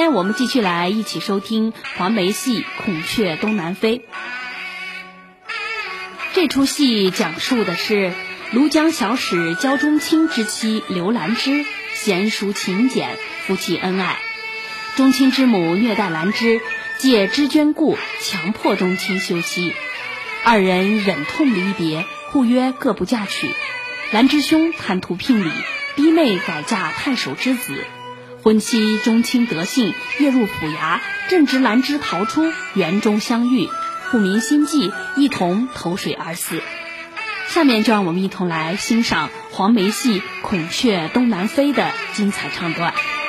天我们继续来一起收听黄梅戏《孔雀东南飞》。这出戏讲述的是庐江小史焦中卿之妻刘兰芝娴淑勤俭，夫妻恩爱。中卿之母虐待兰芝，借芝捐故，强迫中卿休妻。二人忍痛离别，互约各不嫁娶。兰芝兄贪图聘礼，逼妹改嫁太守之子。婚期中卿得幸夜入府衙，正值兰芝逃出，园中相遇，互明心计，一同投水而死。下面就让我们一同来欣赏黄梅戏《孔雀东南飞》的精彩唱段。